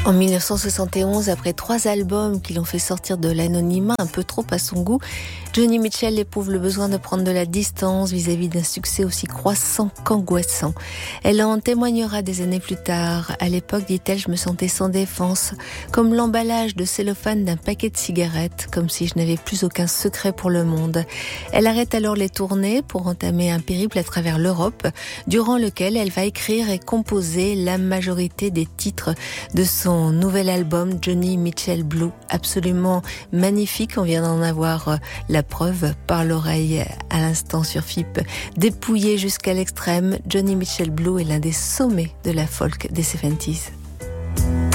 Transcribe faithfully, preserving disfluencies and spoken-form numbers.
En dix-neuf cent soixante et onze, après trois albums qui l'ont fait sortir de l'anonymat un peu trop à son goût, Joni Mitchell éprouve le besoin de prendre de la distance vis-à-vis d'un succès aussi croissant qu'angoissant. Elle en témoignera des années plus tard. À l'époque, dit-elle, je me sentais sans défense, comme l'emballage de cellophane d'un paquet de cigarettes, comme si je n'avais plus aucun secret pour le monde. Elle arrête alors les tournées pour entamer un périple à travers l'Europe, durant lequel elle va écrire et composer la majorité des titres de son nouvel album Joni Mitchell Blue, absolument magnifique. On vient d'en avoir la preuve par l'oreille à l'instant sur F I P. Dépouillé jusqu'à l'extrême, Joni Mitchell Blue est l'un des sommets de la folk des soixante-dix.